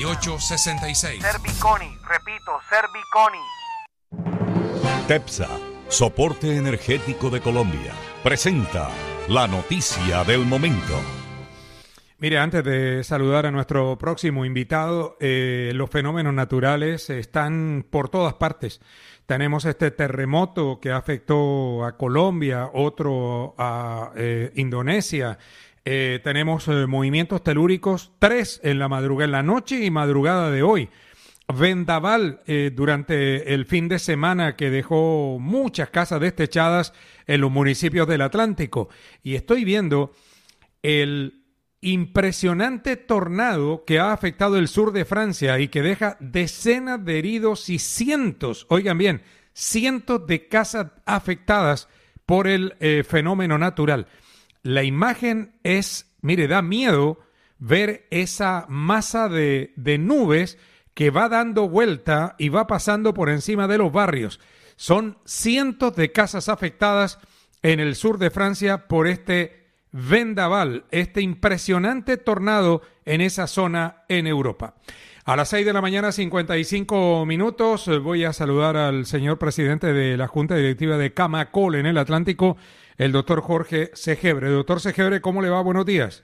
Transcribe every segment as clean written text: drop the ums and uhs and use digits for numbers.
866. Serviconi, repito, Serviconi. TEPSA, Soporte Energético de Colombia, presenta la noticia del momento. Mire, antes de saludar a nuestro próximo invitado, los fenómenos naturales están por todas partes. Tenemos este terremoto que afectó a Colombia, otro a Indonesia. Tenemos movimientos telúricos, 3 en la noche y madrugada de hoy. Vendaval durante el fin de semana que dejó muchas casas destechadas en los municipios del Atlántico. Y estoy viendo el impresionante tornado que ha afectado el sur de Francia y que deja decenas de heridos y cientos, oigan bien, cientos de casas afectadas por el fenómeno natural. La imagen es, mire, da miedo ver esa masa de nubes que va dando vuelta y va pasando por encima de los barrios. Son cientos de casas afectadas en el sur de Francia por este vendaval, este impresionante tornado en esa zona en Europa. A las 6 de la mañana, 55 minutos, voy a saludar al señor presidente de la Junta Directiva de Camacol en el Atlántico, el doctor Jorge Segebre. Doctor Segebre, ¿cómo le va? Buenos días.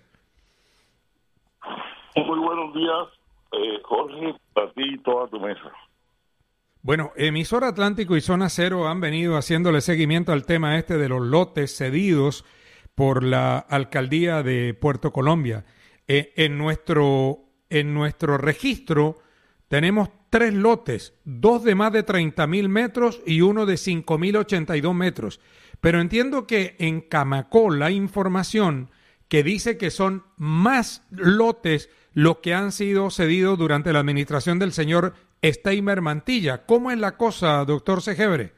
Muy buenos días, Jorge, para ti y toda tu mesa. Bueno, Emisora Atlántico y Zona Cero han venido haciéndole seguimiento al tema este de los lotes cedidos por la Alcaldía de Puerto Colombia. En nuestro registro tenemos 3 lotes, 2 de más de 30.000 metros y uno de 5.082 metros. Pero entiendo que en Camacol hay información que dice que son más lotes los que han sido cedidos durante la administración del señor Steimer Mantilla. ¿Cómo es la cosa, doctor Segebre?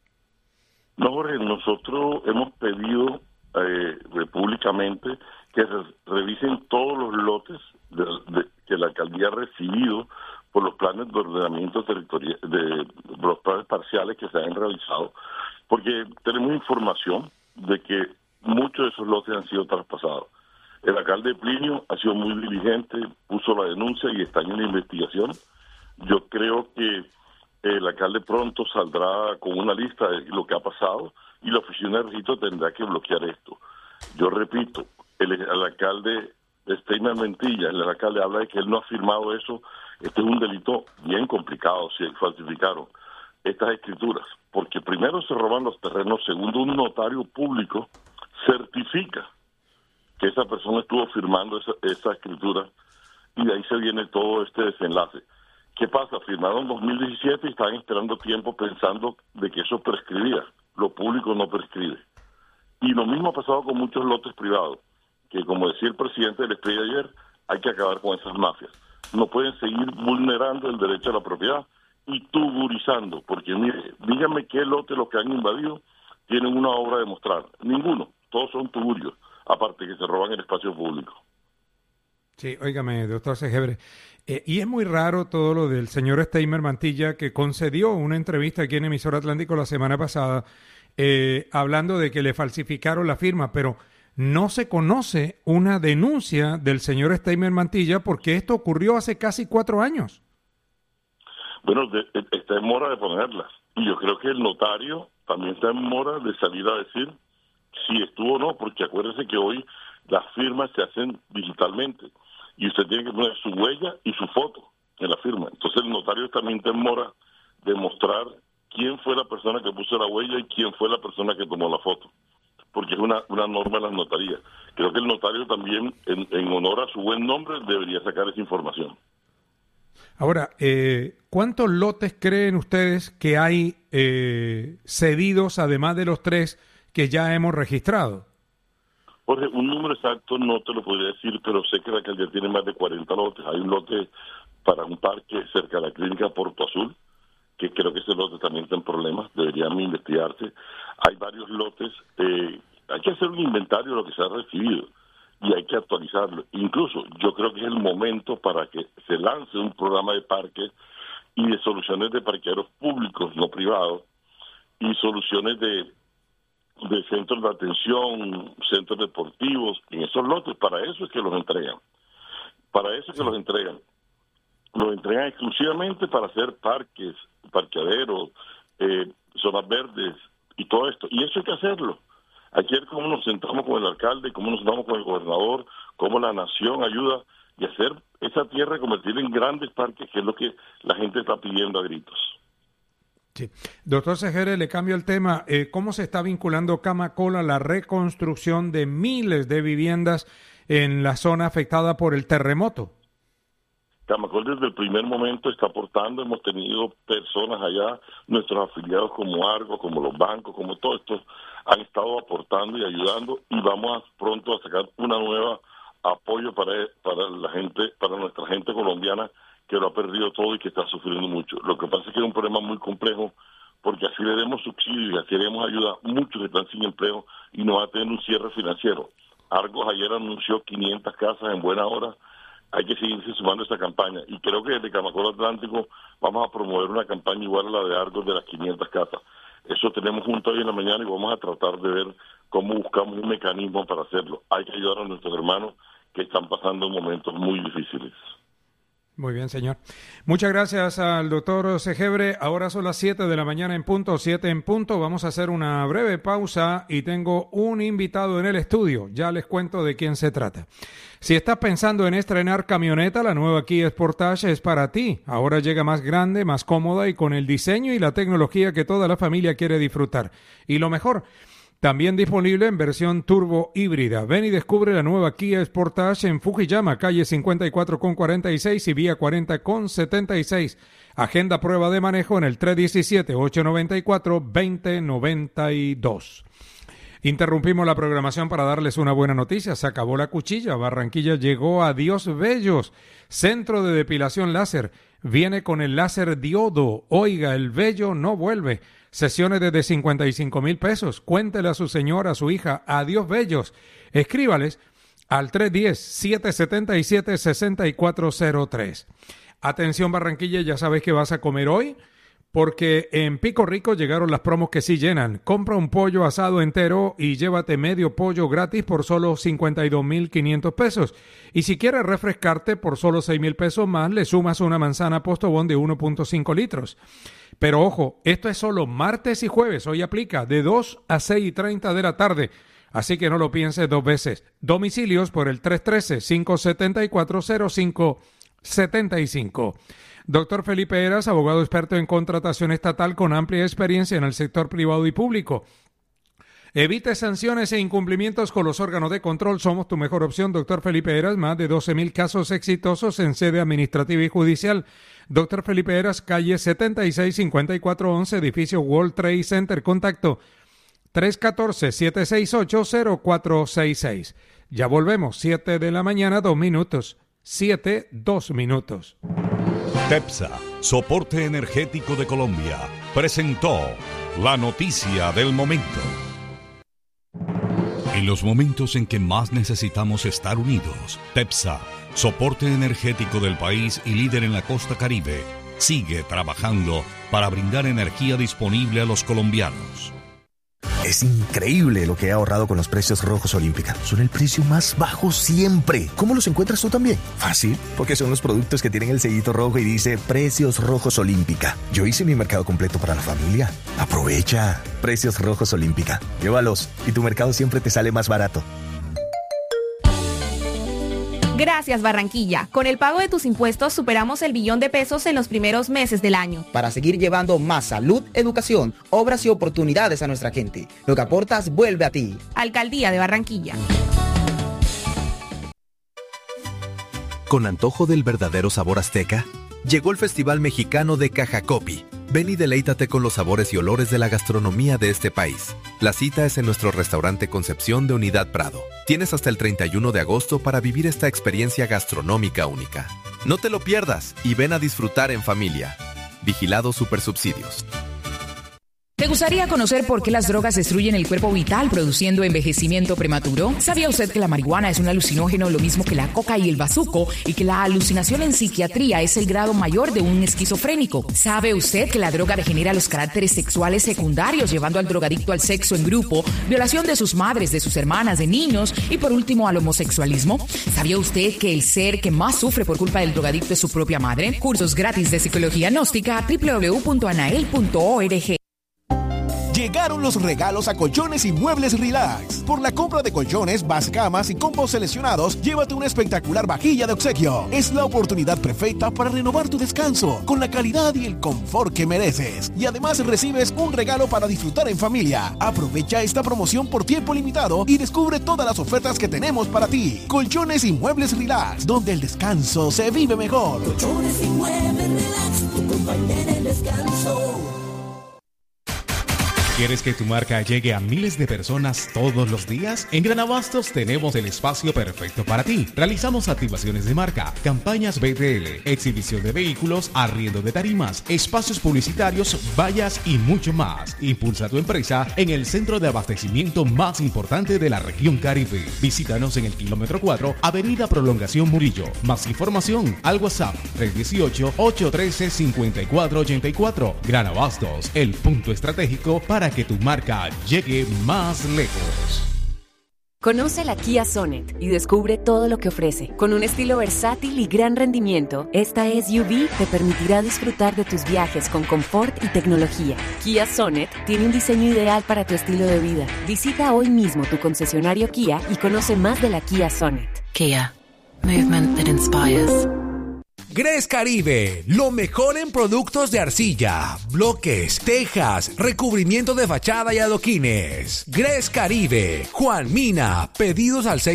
No, Jorge, nosotros hemos pedido públicamente que revisen todos los lotes que la alcaldía ha recibido por los planes de ordenamiento territorial, de los planes parciales que se han realizado, porque tenemos información de que muchos de esos lotes han sido traspasados. El alcalde Plinio ha sido muy diligente, puso la denuncia y está en la investigación. Yo creo que el alcalde pronto saldrá con una lista de lo que ha pasado y la oficina de registro tendrá que bloquear esto. Yo repito, el alcalde Steimer Mantilla, el alcalde habla de que él no ha firmado eso. Este es un delito bien complicado si falsificaron estas escrituras, porque primero se roban los terrenos, segundo un notario público certifica que esa persona estuvo firmando esa escritura y de ahí se viene todo este desenlace. ¿Qué pasa? Firmaron en 2017 y estaban esperando tiempo pensando de que eso prescribía. Lo público no prescribe. Y lo mismo ha pasado con muchos lotes privados, que como decía el presidente del SPRI ayer, hay que acabar con esas mafias. No pueden seguir vulnerando el derecho a la propiedad y tuburizando, porque mire, díganme qué lote los que han invadido tienen una obra de mostrar. Ninguno, todos son tuburios, aparte que se roban el espacio público. Sí, óigame, doctor Segebre, y es muy raro todo lo del señor Steimer Mantilla, que concedió una entrevista aquí en Emisora Atlántico la semana pasada, hablando de que le falsificaron la firma, pero no se conoce una denuncia del señor Steimer Mantilla porque esto ocurrió hace casi 4 años. Bueno, está en mora de ponerlas, y yo creo que el notario también está en mora de salir a decir si estuvo o no, porque acuérdese que hoy las firmas se hacen digitalmente y usted tiene que poner su huella y su foto en la firma. Entonces el notario también está en mora de mostrar quién fue la persona que puso la huella y quién fue la persona que tomó la foto, porque es una norma de las notarías. Creo que el notario también, en honor a su buen nombre, debería sacar esa información. Ahora, ¿cuántos lotes creen ustedes que hay cedidos, además de los 3 que ya hemos registrado? Jorge, un número exacto no te lo podría decir, pero sé que la alcaldía tiene más de 40 lotes. Hay un lote para un parque cerca de la clínica Porto Azul, que creo que ese lote también está en problemas, deberían investigarse. Hay varios lotes, hay que hacer un inventario de lo que se ha recibido y hay que actualizarlo. Incluso yo creo que es el momento para que se lance un programa de parques y de soluciones de parqueaderos públicos, no privados, y soluciones de centros de atención, centros deportivos, en esos lotes. Para eso es que los entregan. lo entregan exclusivamente para hacer parques, parqueaderos, zonas verdes y todo esto. Y eso hay que hacerlo. Hay que ver cómo nos sentamos con el alcalde, cómo nos sentamos con el gobernador, cómo la nación ayuda y hacer esa tierra convertirla en grandes parques, que es lo que la gente está pidiendo a gritos. Sí. Doctor Segere, le cambio el tema. ¿Cómo se está vinculando Camacola a la reconstrucción de miles de viviendas en la zona afectada por el terremoto? Camacol desde el primer momento está aportando, hemos tenido personas allá, nuestros afiliados como Argos, como los bancos, como todos estos, han estado aportando y ayudando, y vamos pronto a sacar una nueva apoyo para la gente, para nuestra gente colombiana que lo ha perdido todo y que está sufriendo mucho. Lo que pasa es que es un problema muy complejo, porque así le demos subsidios y así le demos ayuda a muchos que están sin empleo y no va a tener un cierre financiero. Argos ayer anunció 500 casas en buena hora. Hay que seguirse sumando a esta campaña, y creo que desde Camacola Atlántico vamos a promover una campaña igual a la de Argos de las 500 casas. Eso tenemos junto hoy en la mañana y vamos a tratar de ver cómo buscamos un mecanismo para hacerlo. Hay que ayudar a nuestros hermanos que están pasando momentos muy difíciles. Muy bien, señor. Muchas gracias al doctor Segebre. Ahora son las 7 de la mañana en punto, 7 en punto. Vamos a hacer una breve pausa y tengo un invitado en el estudio. Ya les cuento de quién se trata. Si estás pensando en estrenar camioneta, la nueva Kia Sportage es para ti. Ahora llega más grande, más cómoda y con el diseño y la tecnología que toda la familia quiere disfrutar. Y lo mejor, también disponible en versión turbo híbrida. Ven y descubre la nueva Kia Sportage en Fujiyama, calle 54 con 46 y vía 40 con 76. Agenda prueba de manejo en el 317-894-2092. Interrumpimos la programación para darles una buena noticia. Se acabó la cuchilla. Barranquilla llegó a Dios Bellos, centro de depilación láser. Viene con el láser diodo. Oiga, el vello no vuelve. Sesiones desde 55,000 pesos. Cuéntele a su señora, a su hija, adiós bellos. Escríbales al 310-777-6403. Atención Barranquilla, ya sabes que vas a comer hoy, porque en Pico Rico llegaron las promos que sí llenan. Compra un pollo asado entero y llévate medio pollo gratis por solo 52,500 pesos. Y si quieres refrescarte por solo 6,000 pesos más, le sumas una manzana Postobón de 1.5 litros. Pero ojo, esto es solo martes y jueves. Hoy aplica de 2 a 6:30 de la tarde. Así que no lo pienses dos veces. Domicilios por el 313-574-0575. Doctor Felipe Heras, abogado experto en contratación estatal con amplia experiencia en el sector privado y público. Evite sanciones e incumplimientos con los órganos de control. Somos tu mejor opción, doctor Felipe Heras. Más de 12,000 casos exitosos en sede administrativa y judicial. Doctor Felipe Heras, calle 76-5411, edificio World Trade Center. Contacto 314-768-0466. Ya volvemos, 7 de la mañana, 2 minutos. 7, 2 minutos. TEPSA, Soporte Energético de Colombia, presentó la noticia del momento. En los momentos en que más necesitamos estar unidos, TEPSA, Soporte Energético del país y líder en la costa Caribe, sigue trabajando para brindar energía disponible a los colombianos. Es increíble lo que he ahorrado con los precios rojos Olímpica. Son el precio más bajo siempre. ¿Cómo los encuentras tú también? Fácil, porque son los productos que tienen el sellito rojo y dice Precios Rojos Olímpica. Yo hice mi mercado completo para la familia. Aprovecha. Precios Rojos Olímpica. Llévalos y tu mercado siempre te sale más barato. Gracias, Barranquilla. Con el pago de tus impuestos superamos el 1 billón de pesos en los primeros meses del año. Para seguir llevando más salud, educación, obras y oportunidades a nuestra gente. Lo que aportas vuelve a ti. Alcaldía de Barranquilla. Con antojo del verdadero sabor azteca, llegó el Festival Mexicano de Cajacopi. Ven y deleítate con los sabores y olores de la gastronomía de este país. La cita es en nuestro restaurante Concepción de Unidad Prado. Tienes hasta el 31 de agosto para vivir esta experiencia gastronómica única. No te lo pierdas y ven a disfrutar en familia. Vigilado Supersubsidios. ¿Te gustaría conocer por qué las drogas destruyen el cuerpo vital produciendo envejecimiento prematuro? ¿Sabía usted que la marihuana es un alucinógeno lo mismo que la coca y el bazuco y que la alucinación en psiquiatría es el grado mayor de un esquizofrénico? ¿Sabe usted que la droga degenera los caracteres sexuales secundarios llevando al drogadicto al sexo en grupo, violación de sus madres, de sus hermanas, de niños y por último al homosexualismo? ¿Sabía usted que el ser que más sufre por culpa del drogadicto es su propia madre? Cursos gratis de psicología gnóstica www.anael.org. Llegaron los regalos a Colchones y Muebles Relax. Por la compra de colchones, camas y combos seleccionados, llévate una espectacular vajilla de obsequio. Es la oportunidad perfecta para renovar tu descanso con la calidad y el confort que mereces. Y además recibes un regalo para disfrutar en familia. Aprovecha esta promoción por tiempo limitado y descubre todas las ofertas que tenemos para ti. Colchones y Muebles Relax, donde el descanso se vive mejor. Colchones y Muebles Relax, tu compañía en el descanso. ¿Quieres que tu marca llegue a miles de personas todos los días? En Gran Abastos tenemos el espacio perfecto para ti. Realizamos activaciones de marca, campañas BTL, exhibición de vehículos, arriendo de tarimas, espacios publicitarios, vallas y mucho más. Impulsa tu empresa en el centro de abastecimiento más importante de la región Caribe. Visítanos en el kilómetro 4, Avenida Prolongación Murillo. Más información al WhatsApp 318-813-5484. Gran Abastos, el punto estratégico para que tu marca llegue más lejos. Conoce la Kia Sonet y descubre todo lo que ofrece. Con un estilo versátil y gran rendimiento, esta SUV te permitirá disfrutar de tus viajes con confort y tecnología. Kia Sonet tiene un diseño ideal para tu estilo de vida. Visita hoy mismo tu concesionario Kia y conoce más de la Kia Sonet. Kia, movement that inspires. Gres Caribe, lo mejor en productos de arcilla, bloques, tejas, recubrimiento de fachada y adoquines. Gres Caribe, Juan Mina, pedidos al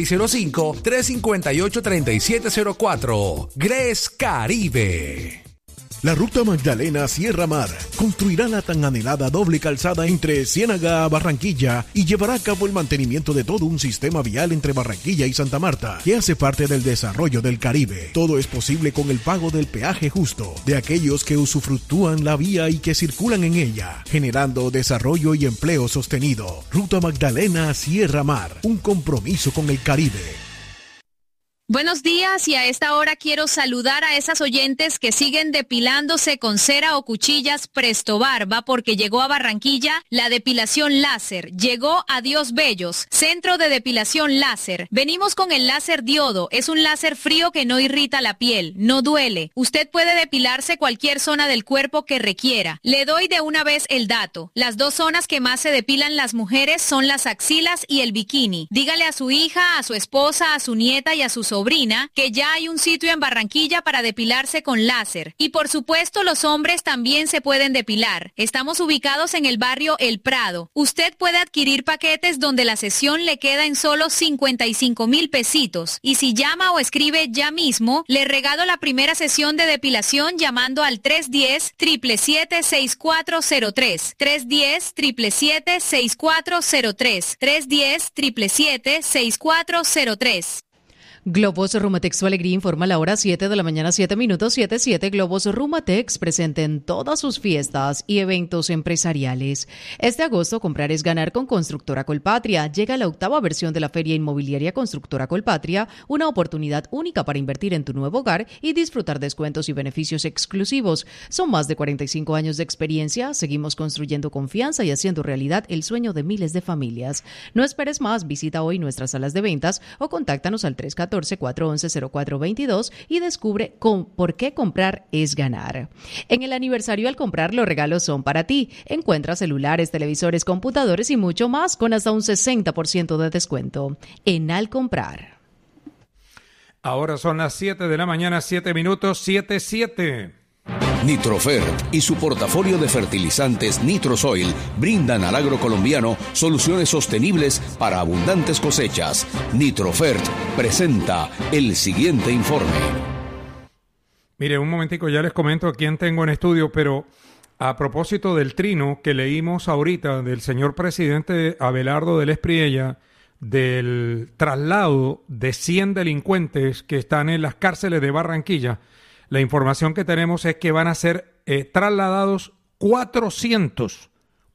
605-358-3704. Gres Caribe. La Ruta Magdalena Sierra Mar construirá la tan anhelada doble calzada entre Ciénaga a Barranquilla y llevará a cabo el mantenimiento de todo un sistema vial entre Barranquilla y Santa Marta, que hace parte del desarrollo del Caribe. Todo es posible con el pago del peaje justo de aquellos que usufructúan la vía y que circulan en ella, generando desarrollo y empleo sostenido. Ruta Magdalena Sierra Mar, un compromiso con el Caribe. Buenos días, y a esta hora quiero saludar a esas oyentes que siguen depilándose con cera o cuchillas Presto Barba, porque llegó a Barranquilla la depilación láser. Llegó a Dios Bellos, centro de depilación láser. Venimos con el láser diodo. Es un láser frío que no irrita la piel, no duele. Usted puede depilarse cualquier zona del cuerpo que requiera. Le doy de una vez el dato. Las dos zonas que más se depilan las mujeres son las axilas y el bikini. Dígale a su hija, a su esposa, a su nieta y a su sobrina que ya hay un sitio en Barranquilla para depilarse con láser. Y por supuesto los hombres también se pueden depilar. Estamos ubicados en el barrio El Prado. Usted puede adquirir paquetes donde la sesión le queda en solo 55,000 pesitos. Y si llama o escribe ya mismo, le regalo la primera sesión de depilación llamando al 310-777-6403. 310-777-6403. 310-777-6403. Globos Rumatex, su alegría, informa la hora 7 de la mañana, 7 minutos, 7:07. Globos Rumatex presente en todas sus fiestas y eventos empresariales. Este agosto, comprar es ganar con Constructora Colpatria. Llega la 8ª versión de la Feria Inmobiliaria Constructora Colpatria, una oportunidad única para invertir en tu nuevo hogar y disfrutar descuentos y beneficios exclusivos. Son más de 45 años de experiencia. Seguimos construyendo confianza y haciendo realidad el sueño de miles de familias. No esperes más. Visita hoy nuestras salas de ventas o contáctanos al 314-411-0422 y descubre por qué comprar es ganar. En el aniversario Al Comprar, los regalos son para ti. Encuentra celulares, televisores, computadores y mucho más con hasta un 60% de descuento en Al Comprar. Ahora son las 7 de la mañana, 7 minutos, 7:07. Nitrofert y su portafolio de fertilizantes Nitrosoil brindan al agro colombiano soluciones sostenibles para abundantes cosechas. Nitrofert presenta el siguiente informe. Mire, un momentico, ya les comento a quién tengo en estudio, pero a propósito del trino que leímos ahorita del señor presidente Abelardo del Espriella, del traslado de 100 delincuentes que están en las cárceles de Barranquilla, la información que tenemos es que van a ser trasladados 400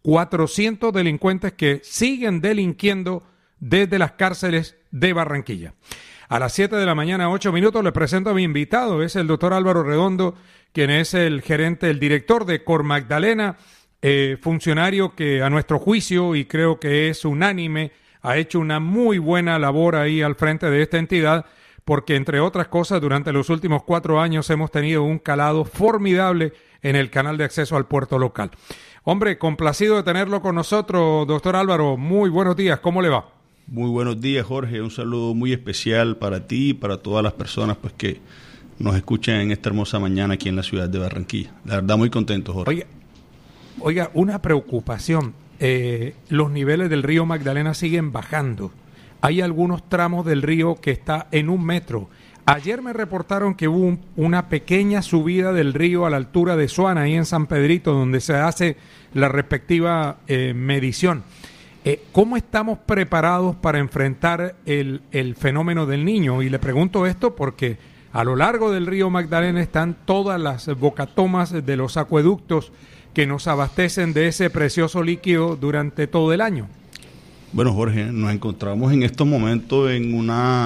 400 delincuentes que siguen delinquiendo desde las cárceles de Barranquilla. A las 7 de la mañana, 8 minutos, les presento a mi invitado. Es el doctor Álvaro Redondo, quien es el gerente, el director de Cor Magdalena, funcionario que a nuestro juicio, y creo que es unánime, ha hecho una muy buena labor ahí al frente de esta entidad, porque entre otras cosas, durante los últimos 4 años hemos tenido un calado formidable en el canal de acceso al puerto local. Hombre, complacido de tenerlo con nosotros, doctor Álvaro. Muy buenos días, ¿cómo le va? Muy buenos días, Jorge. Un saludo muy especial para ti y para todas las personas pues que nos escuchan en esta hermosa mañana aquí en la ciudad de Barranquilla. La verdad, muy contento, Jorge. Oiga, una preocupación. Los niveles del río Magdalena siguen bajando. Hay algunos tramos del río que está en 1 metro. Ayer me reportaron que hubo una pequeña subida del río a la altura de Suana, ahí en San Pedrito, donde se hace la respectiva medición. ¿Cómo estamos preparados para enfrentar el fenómeno del Niño? Y le pregunto esto porque a lo largo del río Magdalena están todas las bocatomas de los acueductos que nos abastecen de ese precioso líquido durante todo el año. Bueno, Jorge, nos encontramos en estos momentos en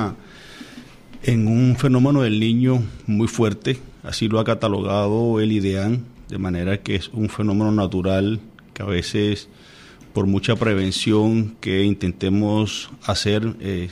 un fenómeno del Niño muy fuerte, así lo ha catalogado el IDEAN, de manera que es un fenómeno natural que a veces, por mucha prevención que intentemos hacer,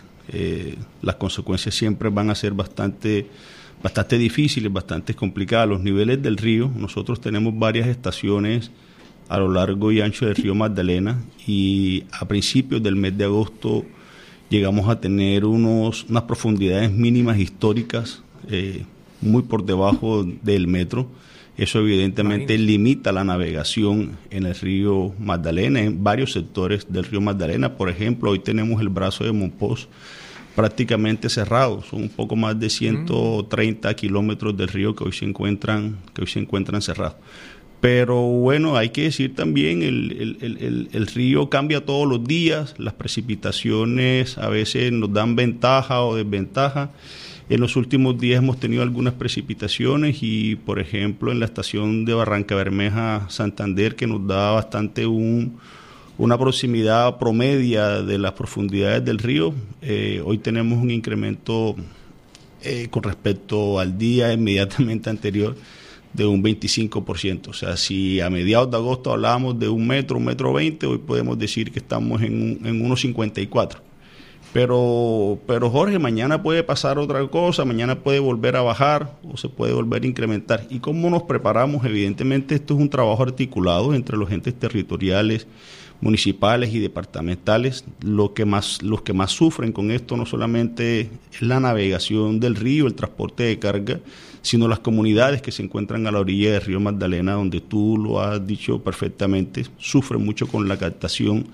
las consecuencias siempre van a ser bastante difíciles, bastante complicadas. Los niveles del río, nosotros tenemos varias estaciones a lo largo y ancho del río Magdalena, y a principios del mes de agosto llegamos a tener unas profundidades mínimas históricas muy por debajo del metro. Eso evidentemente limita la navegación en el río Magdalena, en varios sectores del río Magdalena. Por ejemplo, hoy tenemos el brazo de Monpós prácticamente cerrado. Son un poco más de 130 kilómetros del río que hoy se encuentran cerrados. Pero bueno, hay que decir también, el río cambia todos los días, las precipitaciones a veces nos dan ventaja o desventaja. En los últimos días hemos tenido algunas precipitaciones y, por ejemplo, en la estación de Barranca Bermeja, Santander, que nos da bastante una proximidad promedia de las profundidades del río, hoy tenemos un incremento con respecto al día inmediatamente anterior de un 25%. O sea, si a mediados de agosto hablábamos de 1 metro, 1,20 m, hoy podemos decir que estamos en 1,54 m. Pero Jorge, mañana puede pasar otra cosa, mañana puede volver a bajar o se puede volver a incrementar. ¿Y cómo nos preparamos? Evidentemente esto es un trabajo articulado entre los entes territoriales, municipales y departamentales. Los que más sufren con esto no solamente es la navegación del río, el transporte de carga, sino las comunidades que se encuentran a la orilla del río Magdalena, donde tú lo has dicho perfectamente, sufren mucho con la captación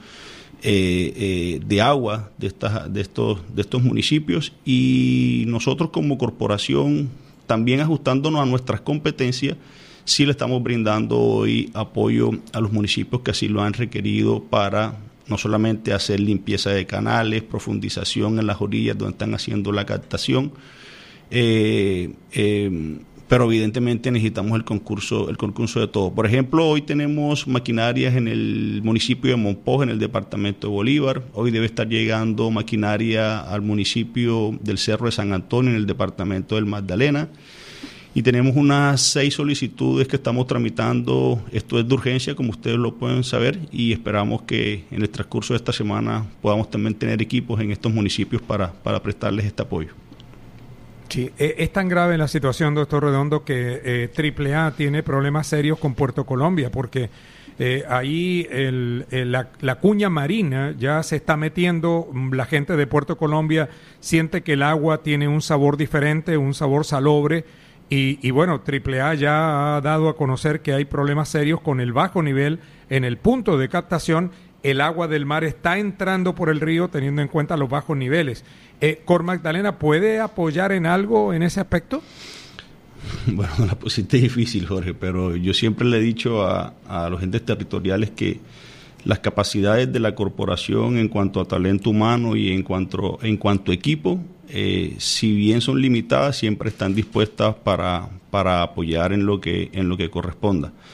de agua de estos municipios, y nosotros como corporación, también ajustándonos a nuestras competencias, sí le estamos brindando hoy apoyo a los municipios que así lo han requerido para no solamente hacer limpieza de canales, profundización en las orillas donde están haciendo la captación, pero evidentemente necesitamos el concurso de todo. Por ejemplo, hoy tenemos maquinarias en el municipio de Monpós, en el departamento de Bolívar. Hoy debe estar llegando maquinaria al municipio del Cerro de San Antonio, en el departamento del Magdalena. Y tenemos unas 6 solicitudes que estamos tramitando. Esto es de urgencia, como ustedes lo pueden saber, y esperamos que en el transcurso de esta semana podamos también tener equipos en estos municipios para prestarles este apoyo. Sí, es tan grave la situación, doctor Redondo, que AAA tiene problemas serios con Puerto Colombia, porque ahí la cuña marina ya se está metiendo. La gente de Puerto Colombia siente que el agua tiene un sabor diferente, un sabor salobre, y bueno, AAA ya ha dado a conocer que hay problemas serios con el bajo nivel en el punto de captación. El agua del mar está entrando por el río teniendo en cuenta los bajos niveles. ¿Cor Magdalena puede apoyar en algo en ese aspecto? Bueno, la pusiste difícil, Jorge, pero yo siempre le he dicho a los entes territoriales que las capacidades de la corporación en cuanto a talento humano y en cuanto a equipo, si bien son limitadas, siempre están dispuestas para apoyar en lo que corresponda.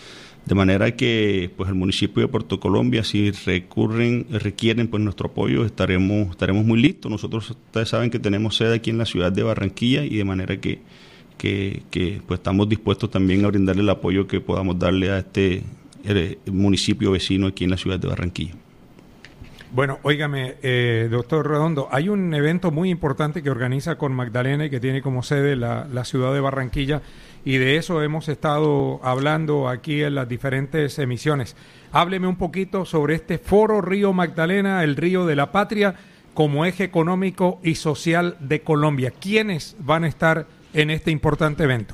De manera que pues el municipio de Puerto Colombia, si requieren pues nuestro apoyo, estaremos muy listos. Nosotros, ustedes saben que tenemos sede aquí en la ciudad de Barranquilla, y de manera que pues estamos dispuestos también a brindarle el apoyo que podamos darle a este municipio vecino aquí en la ciudad de Barranquilla. Bueno, óigame, doctor Redondo, hay un evento muy importante que organiza Cormagdalena y que tiene como sede la ciudad de Barranquilla, y de eso hemos estado hablando aquí en las diferentes emisiones. Hábleme un poquito sobre este Foro Río Magdalena, el Río de la Patria, como eje económico y social de Colombia. ¿Quiénes van a estar en este importante evento?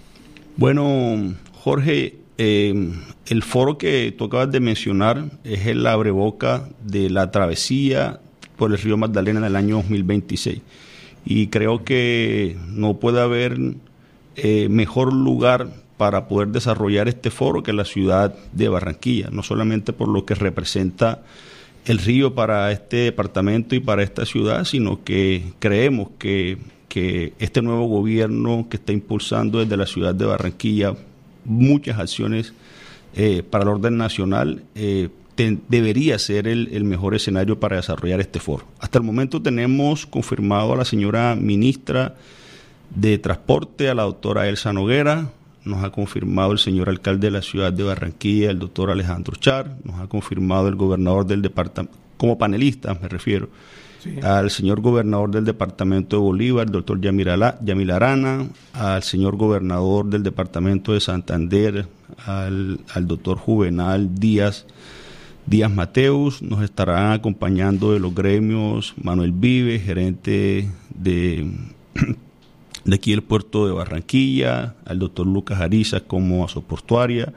Bueno, Jorge, el foro que tú acabas de mencionar es el abreboca de la travesía por el río Magdalena en el año 2026. Y creo que no puede haber mejor lugar para poder desarrollar este foro que la ciudad de Barranquilla, no solamente por lo que representa el río para este departamento y para esta ciudad, sino que creemos que este nuevo gobierno que está impulsando desde la ciudad de Barranquilla muchas acciones para el orden nacional, debería ser el mejor escenario para desarrollar este foro. Hasta el momento tenemos confirmado a la señora ministra de Transporte, a la doctora Elsa Noguera, nos ha confirmado el señor alcalde de la ciudad de Barranquilla, el doctor Alejandro Char, nos ha confirmado el gobernador del departamento, como panelista me refiero, sí, al señor gobernador del departamento de Bolívar, el doctor Yamil Arana, al señor gobernador del departamento de Santander, al doctor Juvenal Díaz Mateus. Nos estarán acompañando de los gremios Manuel Vive, gerente de aquí del puerto de Barranquilla, al doctor Lucas Ariza como asoportuaria,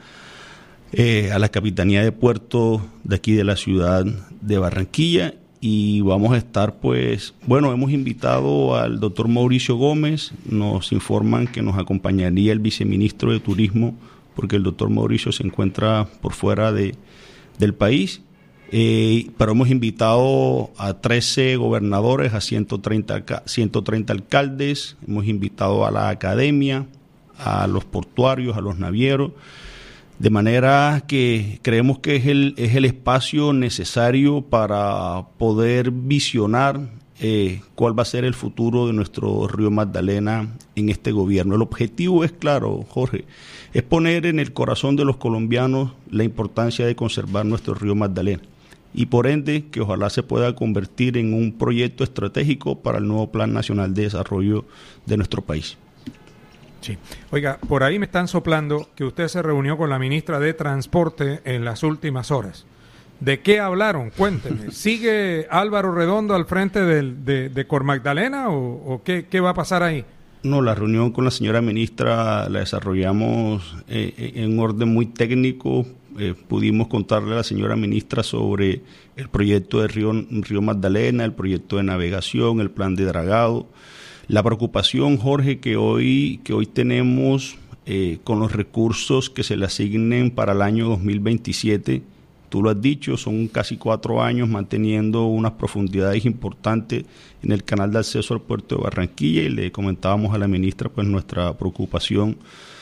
a la capitanía de puerto de aquí de la ciudad de Barranquilla. Y vamos a estar, pues, bueno, hemos invitado al doctor Mauricio Gómez, nos informan que nos acompañaría el viceministro de Turismo, porque el doctor Mauricio se encuentra por fuera del país, pero hemos invitado a 13 gobernadores, a 130 alcaldes, hemos invitado a la academia, a los portuarios, a los navieros, de manera que creemos que es el espacio necesario para poder visionar cuál va a ser el futuro de nuestro río Magdalena en este gobierno. El objetivo es claro, Jorge, es poner en el corazón de los colombianos la importancia de conservar nuestro río Magdalena, y por ende que ojalá se pueda convertir en un proyecto estratégico para el nuevo Plan Nacional de Desarrollo de nuestro país. Sí. Oiga, por ahí me están soplando que usted se reunió con la ministra de Transporte en las últimas horas. ¿De qué hablaron? Cuénteme. ¿Sigue Álvaro Redondo al frente de Cormagdalena o qué va a pasar ahí? No, la reunión con la señora ministra la desarrollamos en un orden muy técnico. Pudimos contarle a la señora ministra sobre el proyecto de Río Magdalena, el proyecto de navegación, el plan de dragado. La preocupación, Jorge, que hoy tenemos con los recursos que se le asignen para el año 2027, tú lo has dicho, son casi 4 años manteniendo unas profundidades importantes en el canal de acceso al puerto de Barranquilla, y le comentábamos a la ministra pues nuestra preocupación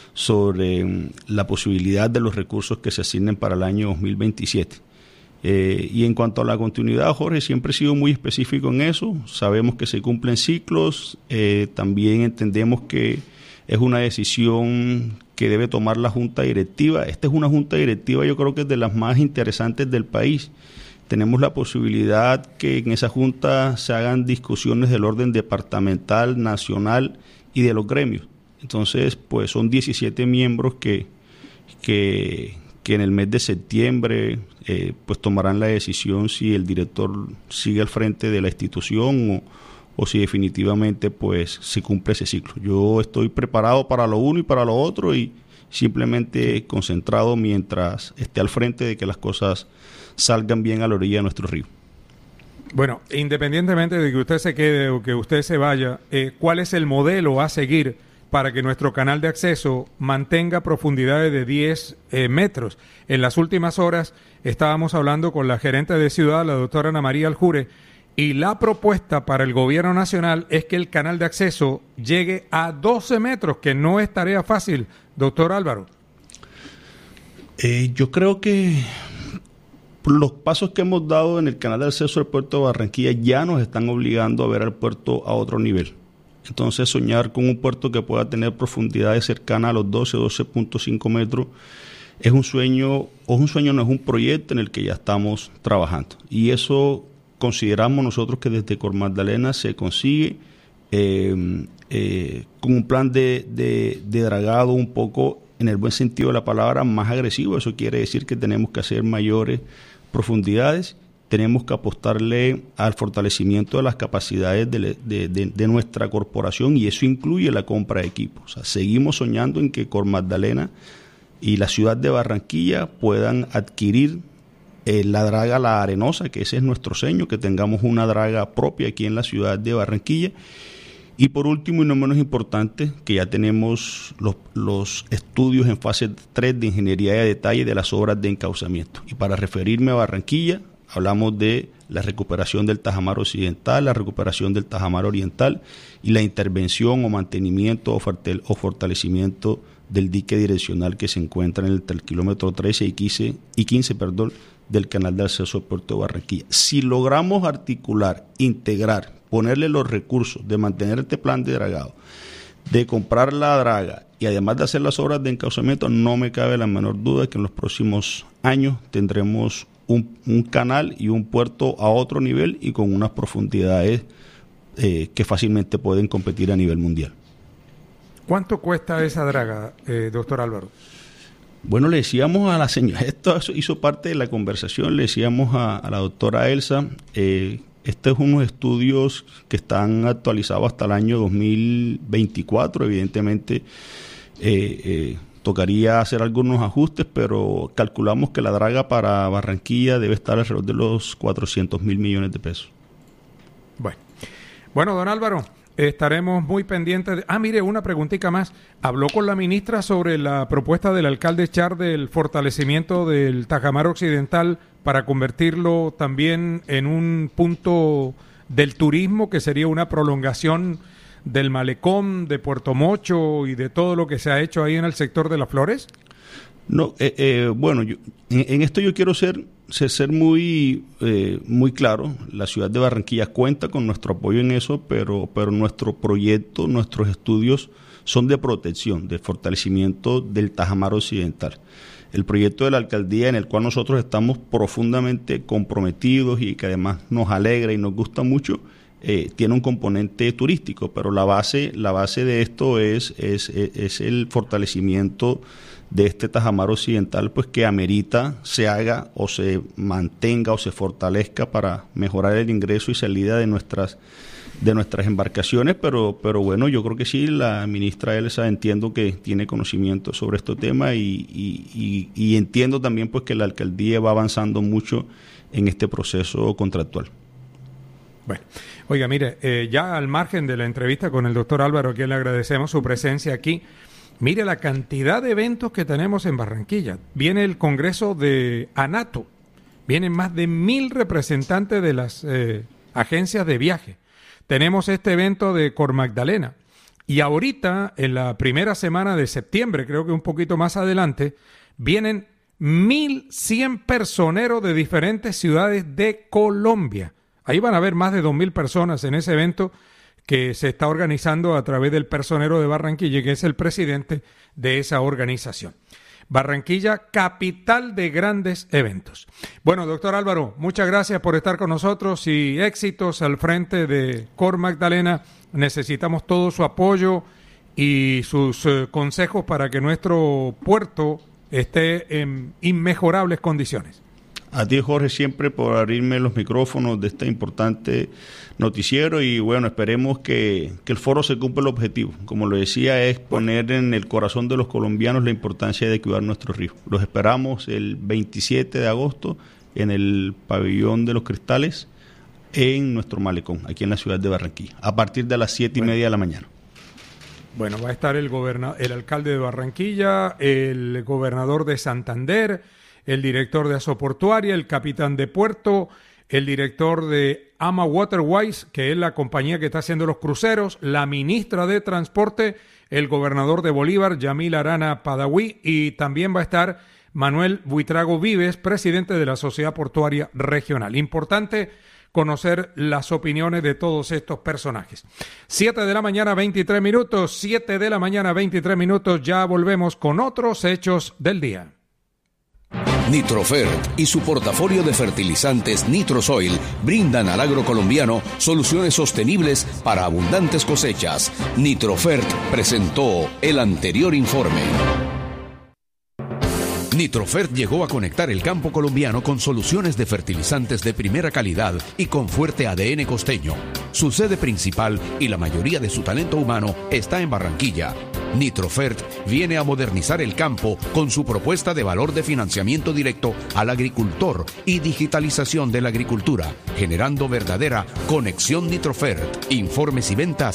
sobre la posibilidad de los recursos que se asignen para el año 2027. Y en cuanto a la continuidad, Jorge, siempre he sido muy específico en eso. Sabemos que se cumplen ciclos, también entendemos que es una decisión que debe tomar la Junta Directiva. Esta es una Junta Directiva, yo creo que es de las más interesantes del país. Tenemos la posibilidad que en esa Junta se hagan discusiones del orden departamental, nacional y de los gremios. Entonces, pues son 17 miembros que en el mes de septiembre pues tomarán la decisión si el director sigue al frente de la institución o si definitivamente pues se cumple ese ciclo. Yo estoy preparado para lo uno y para lo otro, y simplemente concentrado mientras esté al frente de que las cosas salgan bien a la orilla de nuestro río. Bueno, independientemente de que usted se quede o que usted se vaya, ¿cuál es el modelo a seguir para que nuestro canal de acceso mantenga profundidades de 10 metros? En las últimas horas estábamos hablando con la gerente de ciudad, la doctora Ana María Aljure, y la propuesta para el gobierno nacional es que el canal de acceso llegue a 12 metros, que no es tarea fácil, doctor Álvaro. Bueno, Jorge, Yo creo que los pasos que hemos dado en el canal de acceso al puerto de Barranquilla ya nos están obligando a ver al puerto a otro nivel. Entonces, soñar con un puerto que pueda tener profundidades cercanas a los 12.5 metros es un sueño, no es un proyecto en el que ya estamos trabajando. Y eso consideramos nosotros que desde Cor Magdalena se consigue con un plan de dragado un poco, en el buen sentido de la palabra, más agresivo. Eso quiere decir que tenemos que hacer mayores profundidades, tenemos que apostarle al fortalecimiento de las capacidades de nuestra corporación, y eso incluye la compra de equipos. O sea, seguimos soñando en que Cor Magdalena y la ciudad de Barranquilla puedan adquirir la draga La Arenosa, que ese es nuestro sueño, que tengamos una draga propia aquí en la ciudad de Barranquilla. Y por último, y no menos importante, que ya tenemos los estudios en fase 3 de ingeniería de detalle de las obras de encauzamiento. Y para referirme a Barranquilla, hablamos de la recuperación del Tajamar Occidental, la recuperación del Tajamar Oriental y la intervención o mantenimiento o fortalecimiento del dique direccional que se encuentra en el kilómetro 13 y 15 del canal de acceso al puerto de Barranquilla. Si logramos articular, integrar, ponerle los recursos de mantener este plan de dragado, de comprar la draga y además de hacer las obras de encauzamiento, no me cabe la menor duda que en los próximos años tendremos un canal y un puerto a otro nivel y con unas profundidades que fácilmente pueden competir a nivel mundial. ¿Cuánto cuesta esa draga, doctor Álvaro? Bueno, le decíamos a la señora, esto hizo parte de la conversación, le decíamos a la doctora Elsa, estos son unos estudios que están actualizados hasta el año 2024, evidentemente tocaría hacer algunos ajustes, pero calculamos que la draga para Barranquilla debe estar alrededor de los 400.000 millones de pesos. Bueno, don Álvaro, estaremos muy pendientes. Mire, una preguntita más. ¿Habló con la ministra sobre la propuesta del alcalde Char del fortalecimiento del Tajamar Occidental para convertirlo también en un punto del turismo, que sería una prolongación del malecón de Puerto Mocho y de todo lo que se ha hecho ahí en el sector de Las Flores? No, bueno, en esto yo quiero ser muy claro. La ciudad de Barranquilla cuenta con nuestro apoyo en eso, pero nuestro proyecto, nuestros estudios son de protección, de fortalecimiento del Tajamar Occidental. El proyecto de la alcaldía, en el cual nosotros estamos profundamente comprometidos y que además nos alegra y nos gusta mucho, tiene un componente turístico, pero la base de esto es el fortalecimiento de este Tajamar Occidental, pues que amerita se haga o se mantenga o se fortalezca para mejorar el ingreso y salida de nuestras embarcaciones, pero bueno, yo creo que sí, la ministra Elsa entiendo que tiene conocimiento sobre este tema y entiendo también pues que la alcaldía va avanzando mucho en este proceso contractual. Bueno, oiga, mire, ya al margen de la entrevista con el doctor Álvaro, a quien le agradecemos su presencia aquí, mire la cantidad de eventos que tenemos en Barranquilla. Viene el Congreso de ANATO, vienen más de 1,000 representantes de las agencias de viaje. Tenemos este evento de Cor Magdalena. Y ahorita, en la primera semana de septiembre, creo que un poquito más adelante, vienen 1,100 personeros de diferentes ciudades de Colombia. Ahí van a haber más de 2,000 personas en ese evento que se está organizando a través del Personero de Barranquilla, que es el presidente de esa organización. Barranquilla, capital de grandes eventos. Bueno, doctor Álvaro, muchas gracias por estar con nosotros y éxitos al frente de Cor Magdalena. Necesitamos todo su apoyo y sus consejos para que nuestro puerto esté en inmejorables condiciones. A ti, Jorge, siempre por abrirme los micrófonos de este importante noticiero y bueno, esperemos que el foro se cumpla el objetivo. Como lo decía, es poner en el corazón de los colombianos la importancia de cuidar nuestros ríos. Los esperamos el 27 de agosto en el Pabellón de los Cristales en nuestro malecón, aquí en la ciudad de Barranquilla, a partir de las 7:30 de la mañana. Bueno, va a estar el alcalde de Barranquilla, el gobernador de Santander, el director de Asoportuaria, el capitán de puerto, el director de Ama Waterways, que es la compañía que está haciendo los cruceros, la ministra de Transporte, el gobernador de Bolívar, Yamil Arana Padaví, y también va a estar Manuel Buitrago Vives, presidente de la Sociedad Portuaria Regional. Importante conocer las opiniones de todos estos personajes. 7 de la mañana, 23 minutos. 7 de la mañana, 23 minutos. Ya volvemos con otros hechos del día. Nitrofert y su portafolio de fertilizantes Nitrosoil brindan al agro colombiano soluciones sostenibles para abundantes cosechas. Nitrofert presentó el anterior informe. Nitrofert llegó a conectar el campo colombiano con soluciones de fertilizantes de primera calidad y con fuerte ADN costeño. Su sede principal y la mayoría de su talento humano está en Barranquilla. Nitrofert viene a modernizar el campo con su propuesta de valor de financiamiento directo al agricultor y digitalización de la agricultura, generando verdadera conexión Nitrofert. Informes y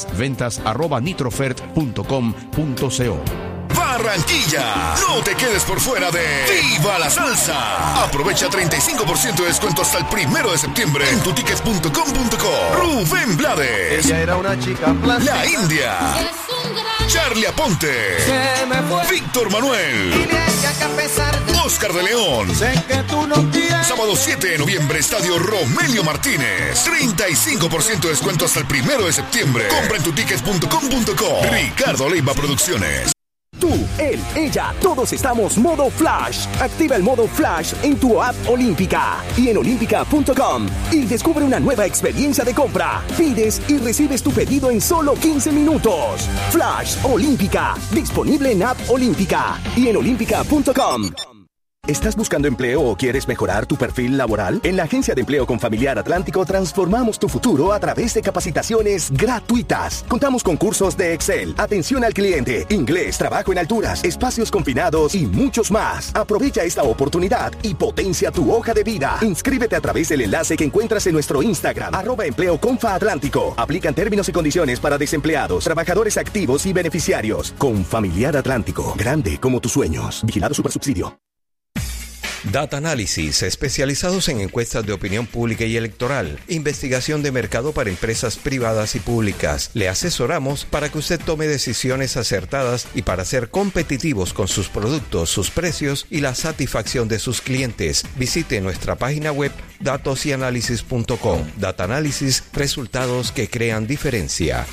ventas@nitrofert.com.co. Barranquilla, no te quedes por fuera de ¡Viva la Salsa! Aprovecha 35% de descuento hasta el 1 de septiembre en tutickets.com.co. Rubén Blades, ella era una chica plástica. La India, Charlie Aponte, Víctor Manuel, Oscar de León. Sábado 7 de noviembre, Estadio Romelio Martínez. 35% de descuento hasta el 1 de septiembre. Compra en tutickets.com.co. Ricardo Leiva Producciones. Tú, él, ella, todos estamos modo Flash. Activa el modo Flash en tu app Olímpica y en olímpica.com y descubre una nueva experiencia de compra. Pides y recibes tu pedido en solo 15 minutos. Flash Olímpica, disponible en app Olímpica y en olímpica.com. ¿Estás buscando empleo o quieres mejorar tu perfil laboral? En la Agencia de Empleo Confamiliar Atlántico transformamos tu futuro a través de capacitaciones gratuitas. Contamos con cursos de Excel, atención al cliente, inglés, trabajo en alturas, espacios confinados y muchos más. Aprovecha esta oportunidad y potencia tu hoja de vida. Inscríbete a través del enlace que encuentras en nuestro Instagram, @EmpleoConfaAtlántico. Aplican términos y condiciones para desempleados, trabajadores activos y beneficiarios. Confamiliar Atlántico, grande como tus sueños. Vigilado Supersubsidio. Data Analysis, especializados en encuestas de opinión pública y electoral, investigación de mercado para empresas privadas y públicas. Le asesoramos para que usted tome decisiones acertadas y para ser competitivos con sus productos, sus precios y la satisfacción de sus clientes. Visite nuestra página web datosyanalysis.com. Data Analysis, resultados que crean diferencia.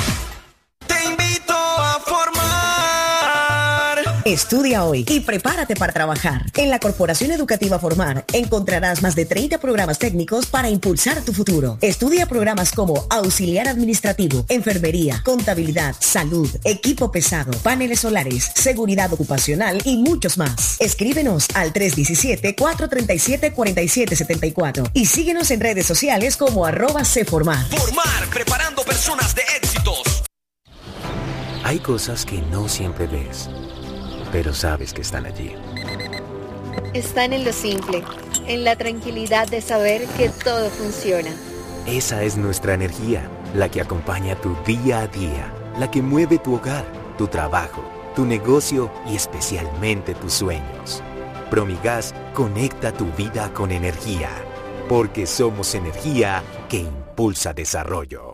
Estudia hoy y prepárate para trabajar. En la Corporación Educativa Formar encontrarás más de 30 programas técnicos para impulsar tu futuro. Estudia programas como auxiliar administrativo, enfermería, contabilidad, salud, equipo pesado, paneles solares, seguridad ocupacional y muchos más. Escríbenos al 317-437-4774 y síguenos en redes sociales como @cformar. Formar, preparando personas de éxitos. Hay cosas que no siempre ves, pero sabes que están allí. Están en lo simple, en la tranquilidad de saber que todo funciona. Esa es nuestra energía, la que acompaña tu día a día, la que mueve tu hogar, tu trabajo, tu negocio y especialmente tus sueños. Promigas conecta tu vida con energía, porque somos energía que impulsa desarrollo.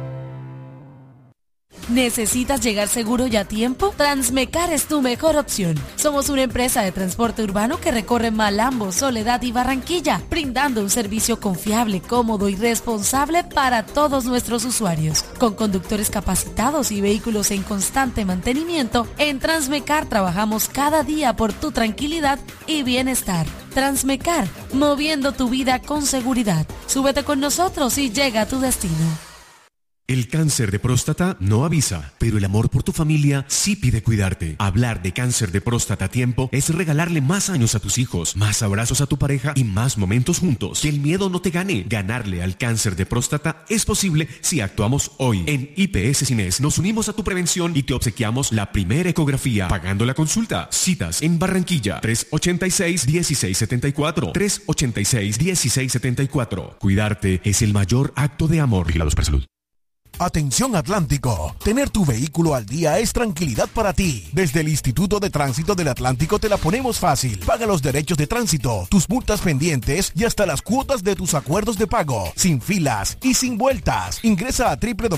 ¿Necesitas llegar seguro y a tiempo? Transmecar es tu mejor opción. Somos una empresa de transporte urbano que recorre Malambo, Soledad y Barranquilla, brindando un servicio confiable, cómodo y responsable para todos nuestros usuarios. Con conductores capacitados y vehículos en constante mantenimiento, en Transmecar trabajamos cada día por tu tranquilidad y bienestar. Transmecar, moviendo tu vida con seguridad. Súbete con nosotros y llega a tu destino. El cáncer de próstata no avisa, pero el amor por tu familia sí pide cuidarte. Hablar de cáncer de próstata a tiempo es regalarle más años a tus hijos, más abrazos a tu pareja y más momentos juntos. Que el miedo no te gane. Ganarle al cáncer de próstata es posible si actuamos hoy. En IPS Cines nos unimos a tu prevención y te obsequiamos la primera ecografía, pagando la consulta. Citas en Barranquilla, 386-1674, 386-1674. Cuidarte es el mayor acto de amor. Vigilados para salud. Atención Atlántico, tener tu vehículo al día es tranquilidad para ti. Desde el Instituto de Tránsito del Atlántico te la ponemos fácil. Paga los derechos de tránsito, tus multas pendientes y hasta las cuotas de tus acuerdos de pago, sin filas y sin vueltas. Ingresa a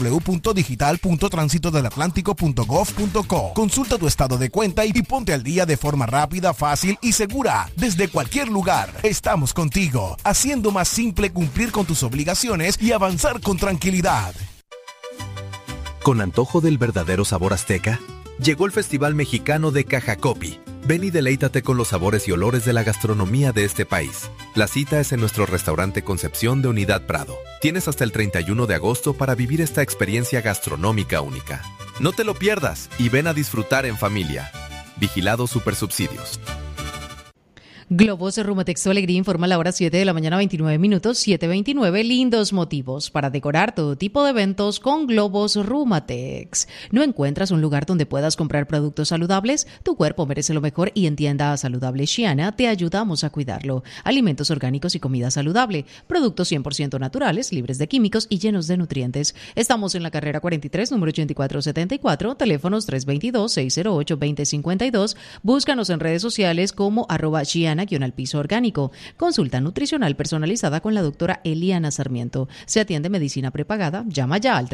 www.digital.transitodelatlantico.gov.co. Consulta tu estado de cuenta y ponte al día de forma rápida, fácil y segura. Desde cualquier lugar, estamos contigo, haciendo más simple cumplir con tus obligaciones y avanzar con tranquilidad. ¿Con antojo del verdadero sabor azteca? Llegó el Festival Mexicano de Cajacopi. Ven y deleítate con los sabores y olores de la gastronomía de este país. La cita es en nuestro restaurante Concepción de Unidad Prado. Tienes hasta el 31 de agosto para vivir esta experiencia gastronómica única. No te lo pierdas y ven a disfrutar en familia. Vigilado Supersubsidios. Globos Rumatex Alegría informa a la hora 7 de la mañana 29 minutos, 7:29, lindos motivos para decorar todo tipo de eventos con Globos Rumatex. ¿No encuentras un lugar donde puedas comprar productos saludables? Tu cuerpo merece lo mejor y en Tienda Saludable Xiana te ayudamos a cuidarlo. Alimentos orgánicos y comida saludable, productos 100% naturales, libres de químicos y llenos de nutrientes. Estamos en la carrera 43, número 8474, teléfonos 322-608-2052. Búscanos en redes sociales como @Xiana_al-piso orgánico. Consulta nutricional personalizada con la doctora Eliana Sarmiento. Se atiende medicina prepagada. Llama ya al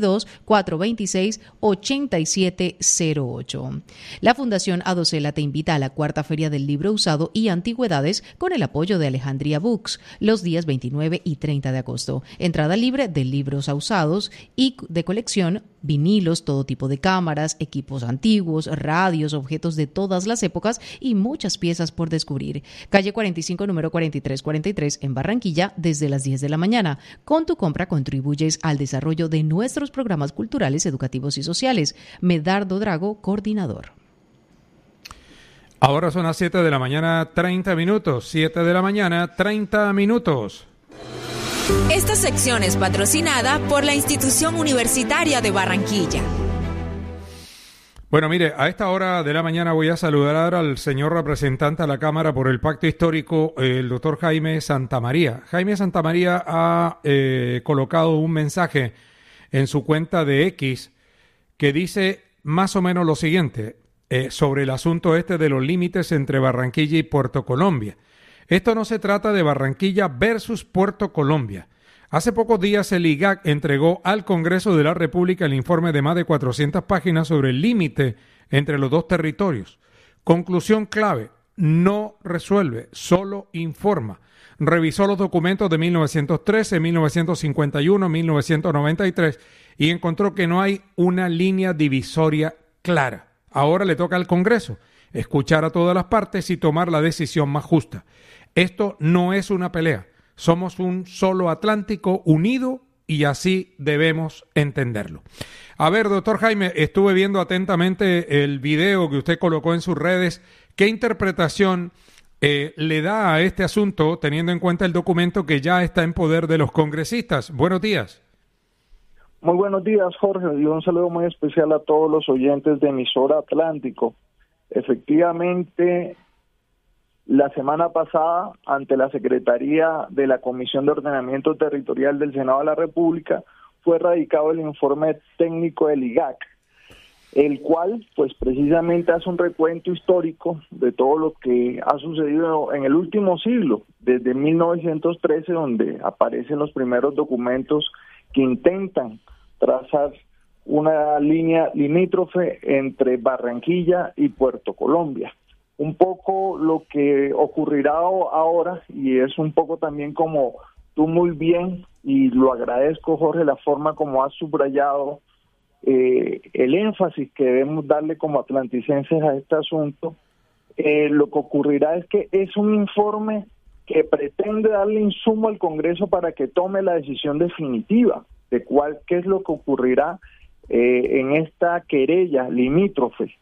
322-426-8708. La Fundación Adocela te invita a la cuarta Feria del Libro Usado y Antigüedades con el apoyo de Alejandría Books los días 29 y 30 de agosto. Entrada libre de libros usados y de colección, vinilos, todo tipo de cámaras, equipos antiguos, radios, objetos de todas las épocas y muchas piezas por descubrir. Calle 45, número 4343 en Barranquilla, desde las 10 de la mañana. Con tu compra contribuyes al desarrollo de nuestros programas culturales, educativos y sociales. Medardo Drago, coordinador. Ahora son las 7 de la mañana, 30 minutos. 7 de la mañana, 30 minutos. Esta sección es patrocinada por la Institución Universitaria de Barranquilla. Bueno, mire, a esta hora de la mañana voy a saludar al señor representante a la Cámara por el Pacto Histórico, el doctor Jaime Santamaría. Jaime Santamaría ha colocado un mensaje en su cuenta de X que dice más o menos lo siguiente sobre el asunto de los límites entre Barranquilla y Puerto Colombia. Esto no se trata de Barranquilla versus Puerto Colombia. Hace pocos días el IGAC entregó al Congreso de la República el informe de más de 400 páginas sobre el límite entre los dos territorios. Conclusión clave, no resuelve, solo informa. Revisó los documentos de 1913, 1951, 1993 y encontró que no hay una línea divisoria clara. Ahora le toca al Congreso escuchar a todas las partes y tomar la decisión más justa. Esto no es una pelea. Somos un solo Atlántico unido y así debemos entenderlo. A ver, doctor Jaime, estuve viendo atentamente el video que usted colocó en sus redes. ¿Qué interpretación le da a este asunto, teniendo en cuenta el documento que ya está en poder de los congresistas? Buenos días. Muy buenos días, Jorge, y un saludo muy especial a todos los oyentes de Emisora Atlántico. Efectivamente, la semana pasada, ante la Secretaría de la Comisión de Ordenamiento Territorial del Senado de la República, fue radicado el informe técnico del IGAC, el cual, pues precisamente hace un recuento histórico de todo lo que ha sucedido en el último siglo, desde 1913, donde aparecen los primeros documentos que intentan trazar una línea limítrofe entre Barranquilla y Puerto Colombia. Un poco lo que ocurrirá ahora, y es un poco también como tú muy bien, y lo agradezco, Jorge, la forma como has subrayado el énfasis que debemos darle como atlanticenses a este asunto. Lo que ocurrirá es que es un informe que pretende darle insumo al Congreso para que tome la decisión definitiva de qué es lo que ocurrirá en esta querella limítrofe.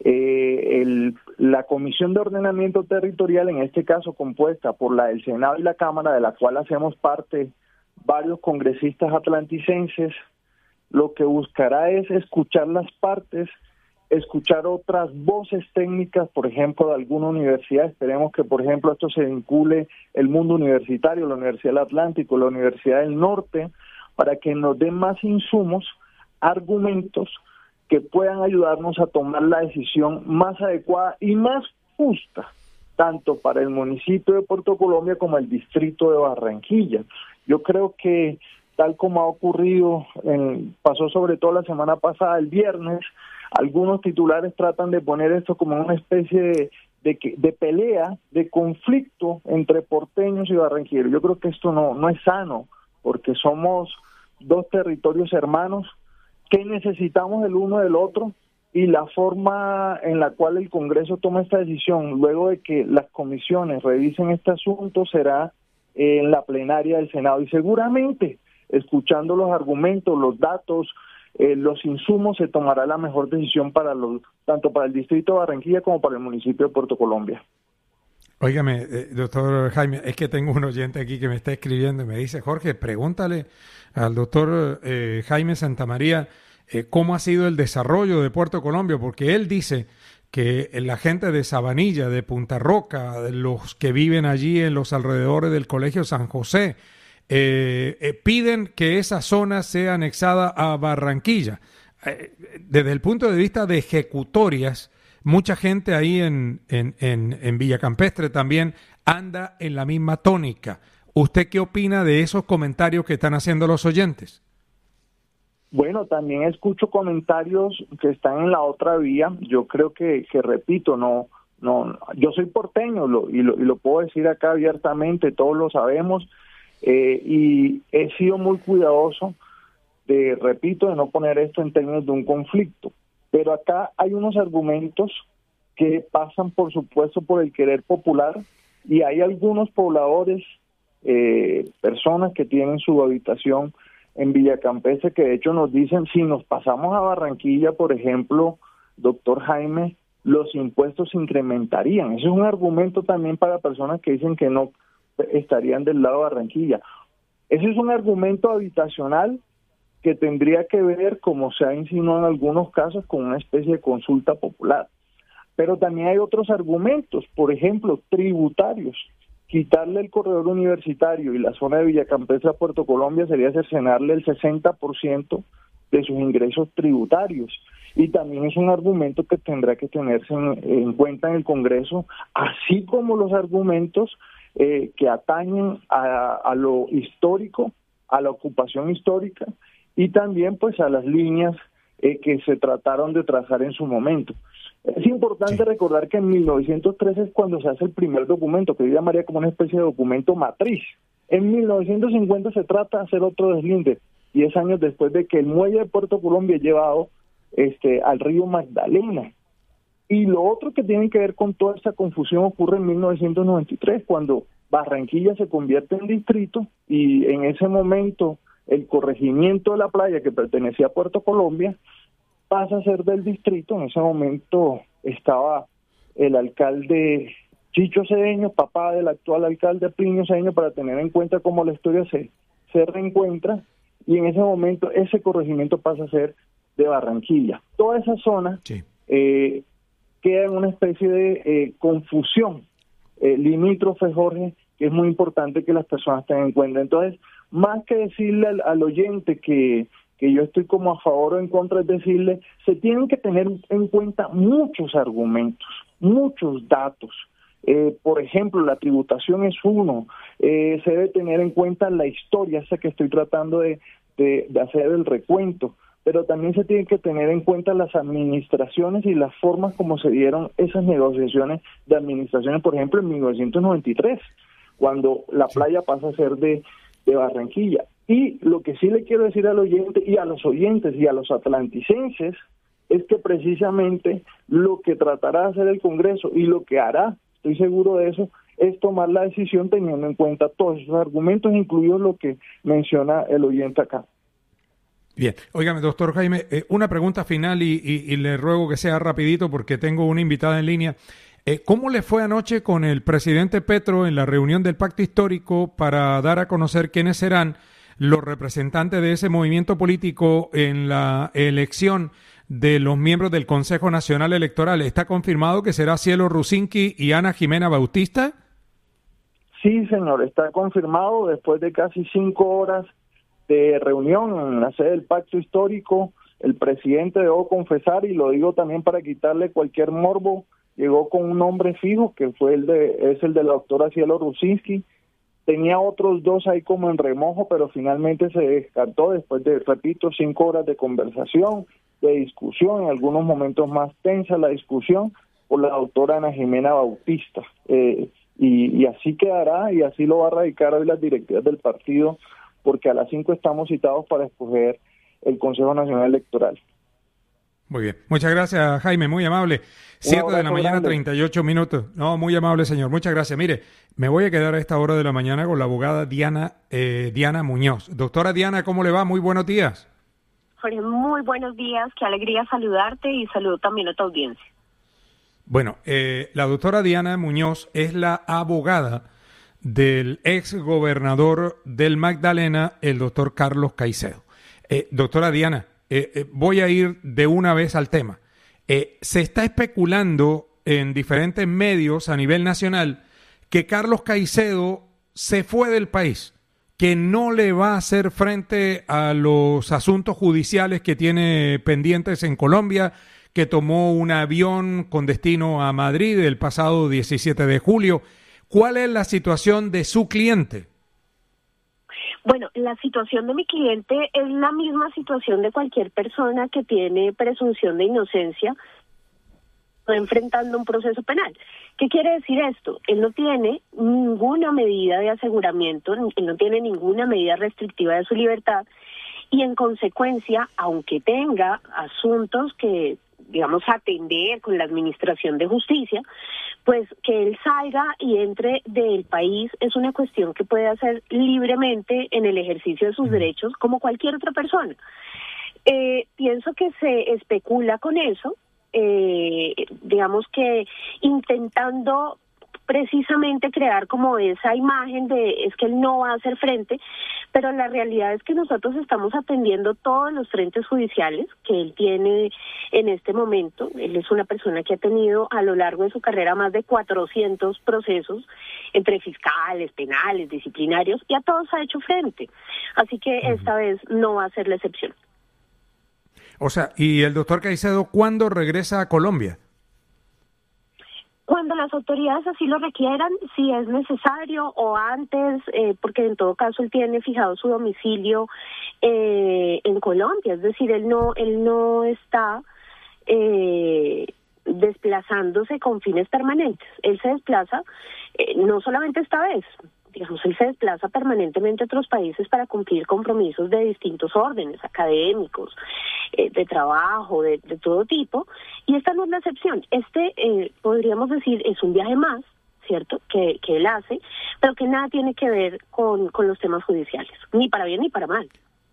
La Comisión de Ordenamiento Territorial, en este caso compuesta por la del Senado y la Cámara, de la cual hacemos parte varios congresistas atlanticenses, lo que buscará es escuchar las partes, escuchar otras voces técnicas, por ejemplo, de alguna universidad. Esperemos que, por ejemplo, esto se vincule el mundo universitario, la Universidad del Atlántico, la Universidad del Norte, para que nos den más insumos, argumentos que puedan ayudarnos a tomar la decisión más adecuada y más justa, tanto para el municipio de Puerto Colombia como el distrito de Barranquilla. Yo creo que tal como ha ocurrido, pasó sobre todo la semana pasada, el viernes, algunos titulares tratan de poner esto como una especie de pelea, de conflicto entre porteños y barranquilleros. Yo creo que esto no es sano, porque somos dos territorios hermanos que necesitamos el uno del otro, y la forma en la cual el Congreso toma esta decisión, luego de que las comisiones revisen este asunto, será en la plenaria del Senado, y seguramente, escuchando los argumentos, los datos, los insumos, se tomará la mejor decisión tanto para el distrito de Barranquilla como para el municipio de Puerto Colombia. Óigame, doctor Jaime, es que tengo un oyente aquí que me está escribiendo y me dice: Jorge, pregúntale al doctor Jaime Santamaría cómo ha sido el desarrollo de Puerto Colombia, porque él dice que la gente de Sabanilla, de Punta Roca, de los que viven allí en los alrededores del Colegio San José, piden que esa zona sea anexada a Barranquilla. Desde el punto de vista de ejecutorias, mucha gente ahí en Villa Campestre también anda en la misma tónica. ¿Usted qué opina de esos comentarios que están haciendo los oyentes? Bueno, también escucho comentarios que están en la otra vía. Yo creo que repito, no, yo soy porteño y lo puedo decir acá abiertamente, todos lo sabemos, y he sido muy cuidadoso de no poner esto en términos de un conflicto. Pero acá hay unos argumentos que pasan, por supuesto, por el querer popular, y hay algunos pobladores, personas que tienen su habitación en Villa Campestre, que de hecho nos dicen, si nos pasamos a Barranquilla, por ejemplo, doctor Jaime, los impuestos se incrementarían. Ese es un argumento también para personas que dicen que no estarían del lado de Barranquilla. Ese es un argumento habitacional que tendría que ver, como se ha insinuado en algunos casos, con una especie de consulta popular. Pero también hay otros argumentos, por ejemplo, tributarios. Quitarle el corredor universitario y la zona de Villa Campestre a Puerto Colombia sería cercenarle el 60% de sus ingresos tributarios. Y también es un argumento que tendrá que tenerse en cuenta en el Congreso, así como los argumentos que atañen a lo histórico, a la ocupación histórica, y también pues a las líneas que se trataron de trazar en su momento. Es importante recordar que en 1913 es cuando se hace el primer documento, que yo llamaría como una especie de documento matriz. En 1950 se trata de hacer otro deslinde, 10 años después de que el muelle de Puerto Colombia es llevado al río Magdalena. Y lo otro que tiene que ver con toda esta confusión ocurre en 1993, cuando Barranquilla se convierte en distrito, y en ese momento el corregimiento de la playa, que pertenecía a Puerto Colombia, pasa a ser del distrito. En ese momento estaba el alcalde Chicho Cedeño, papá del actual alcalde Plinio Cedeño, para tener en cuenta cómo la historia se reencuentra, y en ese momento ese corregimiento pasa a ser de Barranquilla. Toda esa zona queda en una especie de confusión limítrofe, Jorge, que es muy importante que las personas tengan en cuenta. Entonces, más que decirle al oyente que yo estoy como a favor o en contra, es decirle, se tienen que tener en cuenta muchos argumentos, muchos datos. Por ejemplo, la tributación es uno, se debe tener en cuenta la historia, esa que estoy tratando de hacer el recuento, pero también se tienen que tener en cuenta las administraciones y las formas como se dieron esas negociaciones de administraciones, por ejemplo, en 1993, cuando la playa pasa a ser de Barranquilla. Y lo que sí le quiero decir al oyente y a los oyentes y a los atlanticenses es que precisamente lo que tratará de hacer el Congreso y lo que hará, estoy seguro de eso, es tomar la decisión teniendo en cuenta todos esos argumentos, incluidos lo que menciona el oyente acá. Bien, óigame, doctor Jaime, una pregunta final y le ruego que sea rapidito porque tengo una invitada en línea. ¿Cómo le fue anoche con el presidente Petro en la reunión del Pacto Histórico para dar a conocer quiénes serán los representantes de ese movimiento político en la elección de los miembros del Consejo Nacional Electoral? ¿Está confirmado que será Cielo Rusinski y Ana Jimena Bautista? Sí, señor, está confirmado después de casi 5 horas de reunión en la sede del Pacto Histórico, el presidente, debo confesar, y lo digo también para quitarle cualquier morbo, llegó con un nombre fijo, que fue el de la doctora Cielo Rusinski. Tenía otros dos ahí como en remojo, pero finalmente se descartó después de, repito, 5 horas de conversación, de discusión, en algunos momentos más tensa la discusión, por la doctora Ana Jimena Bautista. Y así quedará, y así lo va a radicar hoy las directivas del partido, porque a las 5 estamos citados para escoger el Consejo Nacional Electoral. Muy bien. Muchas gracias, Jaime, muy amable. 7 de la mañana, 38 minutos. No, muy amable, señor. Muchas gracias. Mire, me voy a quedar a esta hora de la mañana con la abogada Diana Muñoz. Doctora Diana, ¿cómo le va? Muy buenos días. Jorge, muy buenos días. Qué alegría saludarte y saludo también a tu audiencia. Bueno, la doctora Diana Muñoz es la abogada del ex gobernador del Magdalena, el doctor Carlos Caicedo. Doctora Diana, voy a ir de una vez al tema. Se está especulando en diferentes medios a nivel nacional que Carlos Caicedo se fue del país, que no le va a hacer frente a los asuntos judiciales que tiene pendientes en Colombia, que tomó un avión con destino a Madrid el pasado 17 de julio. ¿Cuál es la situación de su cliente? Bueno, la situación de mi cliente es la misma situación de cualquier persona que tiene presunción de inocencia enfrentando un proceso penal. ¿Qué quiere decir esto? Él no tiene ninguna medida de aseguramiento, él no tiene ninguna medida restrictiva de su libertad y en consecuencia, aunque tenga asuntos que, digamos, atender con la Administración de Justicia, pues que él salga y entre del país es una cuestión que puede hacer libremente en el ejercicio de sus derechos como cualquier otra persona. Pienso que se especula con eso, digamos que intentando precisamente crear como esa imagen de es que él no va a hacer frente, pero la realidad es que nosotros estamos atendiendo todos los frentes judiciales que él tiene en este momento. Él es una persona que ha tenido a lo largo de su carrera más de 400 procesos entre fiscales, penales, disciplinarios, y a todos ha hecho frente. Así que esta vez no va a ser la excepción. O sea, ¿y el doctor Caicedo cuándo regresa a Colombia? Cuando las autoridades así lo requieran, si es necesario o antes, porque en todo caso él tiene fijado su domicilio en Colombia, es decir, él no está desplazándose con fines permanentes. Él se desplaza no solamente esta vez, digamos, él se desplaza permanentemente a otros países para cumplir compromisos de distintos órdenes, académicos, de trabajo, de todo tipo, y esta no es la excepción. Podríamos decir, es un viaje más, ¿cierto?, que él hace, pero que nada tiene que ver con los temas judiciales, ni para bien ni para mal.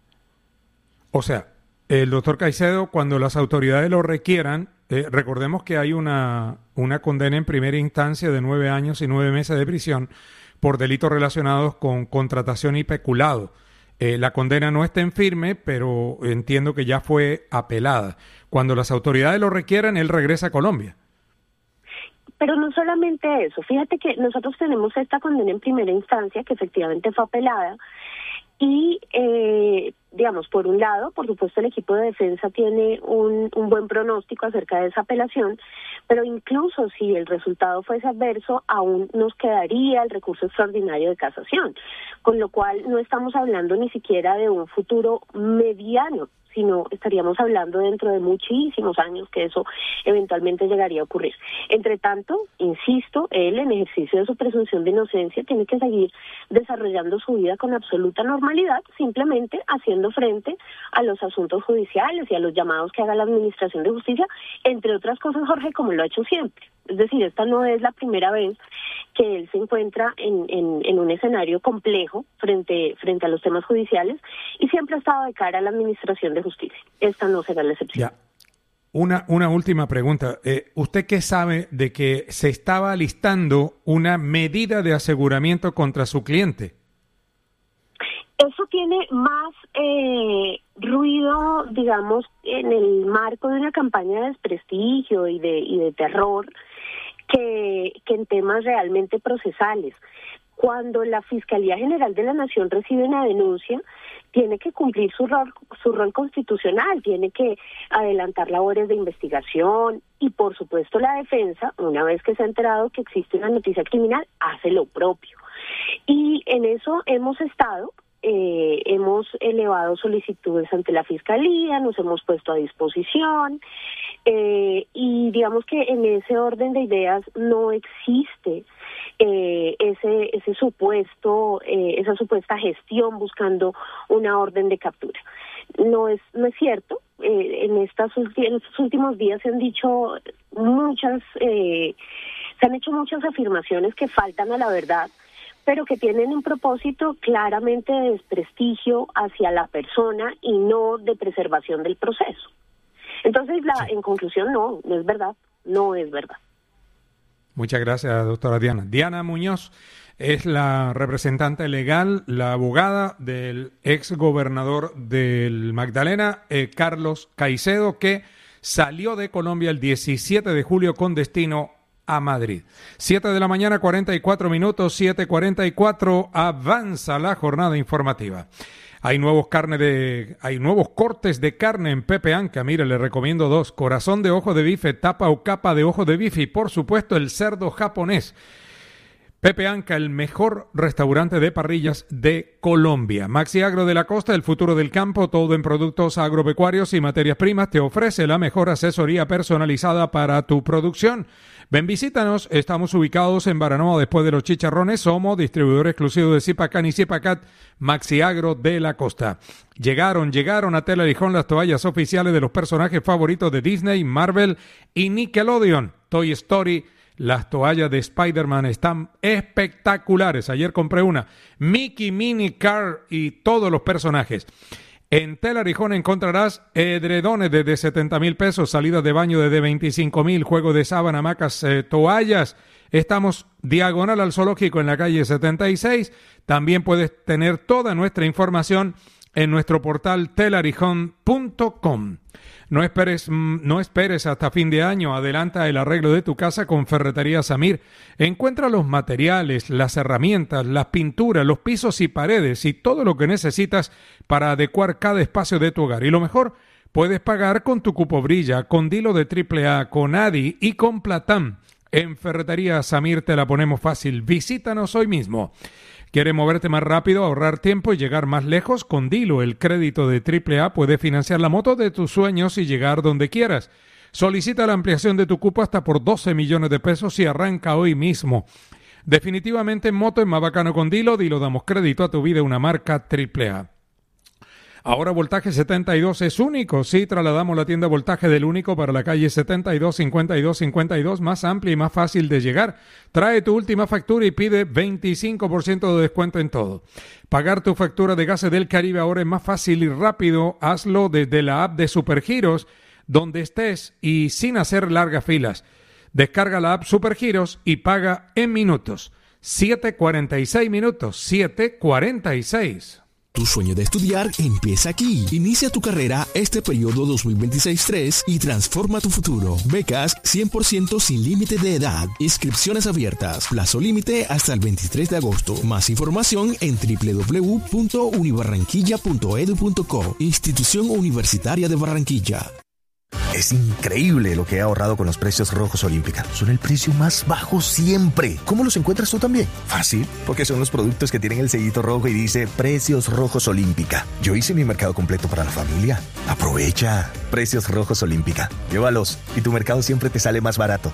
O sea, el doctor Caicedo, cuando las autoridades lo requieran, recordemos que hay una condena en primera instancia de 9 años y 9 meses de prisión por delitos relacionados con contratación y peculado. La condena no está en firme, pero entiendo que ya fue apelada. Cuando las autoridades lo requieran, él regresa a Colombia. Pero no solamente eso. Fíjate que nosotros tenemos esta condena en primera instancia, que efectivamente fue apelada, y, digamos, por un lado, por supuesto, el equipo de defensa tiene un buen pronóstico acerca de esa apelación, pero incluso si el resultado fuese adverso, aún nos quedaría el recurso extraordinario de casación, con lo cual no estamos hablando ni siquiera de un futuro mediano, sino estaríamos hablando dentro de muchísimos años que eso eventualmente llegaría a ocurrir. Entre tanto, insisto, él en ejercicio de su presunción de inocencia tiene que seguir desarrollando su vida con absoluta normalidad, simplemente haciendo frente a los asuntos judiciales y a los llamados que haga la Administración de Justicia, entre otras cosas, Jorge, como lo ha hecho siempre. Es decir, esta no es la primera vez que él se encuentra en un escenario complejo frente a los temas judiciales y siempre ha estado de cara a la Administración de Justicia. Esta no será la excepción. Ya. Una última pregunta. ¿Usted qué sabe de que se estaba alistando una medida de aseguramiento contra su cliente? Eso tiene más ruido, digamos, en el marco de una campaña de desprestigio y de terror que en temas realmente procesales. Cuando la Fiscalía General de la Nación recibe una denuncia, tiene que cumplir su rol constitucional, tiene que adelantar labores de investigación y, por supuesto, la defensa, una vez que se ha enterado que existe una noticia criminal, hace lo propio. Y en eso hemos estado. Hemos elevado solicitudes ante la Fiscalía, nos hemos puesto a disposición y digamos que en ese orden de ideas no existe ese supuesto, esa supuesta gestión buscando una orden de captura. No es cierto. En estos últimos días se han dicho se han hecho muchas afirmaciones que faltan a la verdad, pero que tienen un propósito claramente de desprestigio hacia la persona y no de preservación del proceso. Entonces, en conclusión, no es verdad, no es verdad. Muchas gracias, doctora Diana. Diana Muñoz es la representante legal, la abogada del ex gobernador del Magdalena, Carlos Caicedo, que salió de Colombia el 17 de julio con destino a Madrid. 7 de la mañana, 44 minutos, 7:44, avanza la jornada informativa. Hay nuevos cortes de carne en Pepe Anca. Mire, le recomiendo 2. Corazón de ojo de bife, tapa o capa de ojo de bife y, por supuesto, el cerdo japonés. Pepe Anca, el mejor restaurante de parrillas de Colombia. Maxi Agro de la Costa, el futuro del campo, todo en productos agropecuarios y materias primas, te ofrece la mejor asesoría personalizada para tu producción. Ven, visítanos, estamos ubicados en Baranoa después de los Chicharrones, somos distribuidor exclusivo de Zipacan y Zipacat, Maxi Agro de la Costa. Llegaron a Tela Lijón las toallas oficiales de los personajes favoritos de Disney, Marvel y Nickelodeon. Toy Story. Las toallas de Spider-Man están espectaculares. Ayer compré una. Mickey, Minnie, Carl y todos los personajes. En Tela Rijón encontrarás edredones desde 70,000 pesos, salidas de baño desde 25,000, juego de sábana, hamacas, toallas. Estamos diagonal al zoológico en la calle 76. También puedes tener toda nuestra información en nuestro portal telarijón.com. No esperes hasta fin de año. Adelanta el arreglo de tu casa con Ferretería Samir. Encuentra los materiales, las herramientas, las pinturas, los pisos y paredes y todo lo que necesitas para adecuar cada espacio de tu hogar. Y lo mejor, puedes pagar con tu cupo Brilla, con Dilo de AAA, con Adi y con Platán. En Ferretería Samir te la ponemos fácil. Visítanos hoy mismo. ¿Quieres moverte más rápido, ahorrar tiempo y llegar más lejos? Con Dilo, el crédito de AAA, puedes financiar la moto de tus sueños y llegar donde quieras. Solicita la ampliación de tu cupo hasta por 12 millones de pesos y arranca hoy mismo. Definitivamente en moto es más bacano con Dilo. Dilo, damos crédito a tu vida, una marca AAA. Ahora Voltaje 72 es único. Sí, trasladamos la tienda Voltaje del Único para la calle 72, 52, 52, más amplia y más fácil de llegar. Trae tu última factura y pide 25% de descuento en todo. Pagar tu factura de Gases del Caribe ahora es más fácil y rápido. Hazlo desde la app de Supergiros, donde estés y sin hacer largas filas. Descarga la app Supergiros y paga en minutos. 7:46 minutos, 7:46. Tu sueño de estudiar empieza aquí. Inicia tu carrera este periodo 2026-3 y transforma tu futuro. Becas 100% sin límite de edad. Inscripciones abiertas. Plazo límite hasta el 23 de agosto. Más información en www.unibarranquilla.edu.co. Institución Universitaria de Barranquilla. Es increíble lo que he ahorrado con los precios rojos Olímpica. Son el precio más bajo siempre. ¿Cómo los encuentras tú también? Fácil, porque son los productos que tienen el sellito rojo y dice Precios Rojos Olímpica. Yo hice mi mercado completo para la familia. Aprovecha. Precios Rojos Olímpica. Llévalos y tu mercado siempre te sale más barato.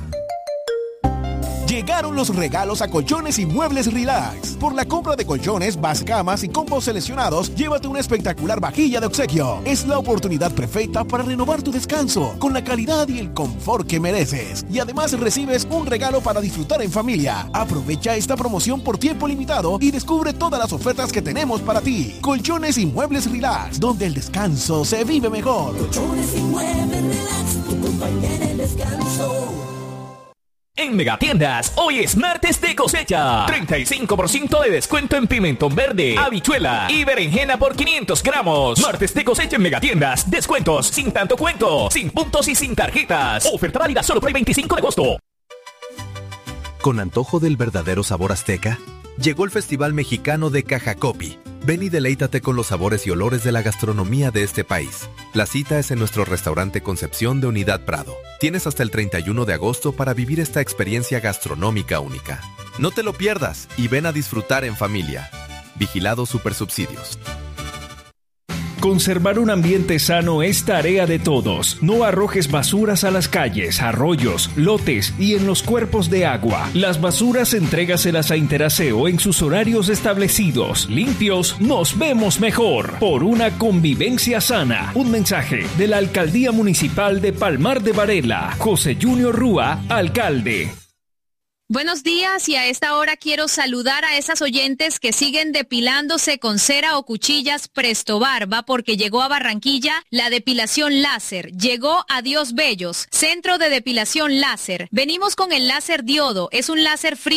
Llegaron los regalos a Colchones y Muebles Relax. Por la compra de colchones, camas y combos seleccionados, llévate una espectacular vajilla de obsequio. Es la oportunidad perfecta para renovar tu descanso con la calidad y el confort que mereces. Y además recibes un regalo para disfrutar en familia. Aprovecha esta promoción por tiempo limitado y descubre todas las ofertas que tenemos para ti. Colchones y Muebles Relax, donde el descanso se vive mejor. Colchones y Muebles Relax, tu compañera en descanso. En Megatiendas, hoy es martes de cosecha. 35% de descuento en pimentón verde, habichuela y berenjena por 500 gramos. Martes de cosecha en Megatiendas. Descuentos sin tanto cuento, sin puntos y sin tarjetas. Oferta válida solo por el 25 de agosto. Con antojo del verdadero sabor azteca, Llegó el Festival Mexicano de Cajacopi. Ven y deleítate con los sabores y olores de la gastronomía de este país. La cita es en nuestro restaurante Concepción de Unidad Prado. Tienes hasta el 31 de agosto para vivir esta experiencia gastronómica única. No te lo pierdas y ven a disfrutar en familia. Vigilado Supersubsidios. Conservar un ambiente sano es tarea de todos. No arrojes basuras a las calles, arroyos, lotes y en los cuerpos de agua. Las basuras entrégaselas a Interaseo en sus horarios establecidos. Limpios, nos vemos mejor. Por una convivencia sana. Un mensaje de la Alcaldía Municipal de Palmar de Varela. José Junior Rúa, alcalde. Buenos días, y a esta hora quiero saludar a esas oyentes que siguen depilándose con cera o cuchillas Presto Barba, porque llegó a Barranquilla la depilación láser. Llegó a Dios Bellos, centro de depilación láser. Venimos con el láser diodo, es un láser frío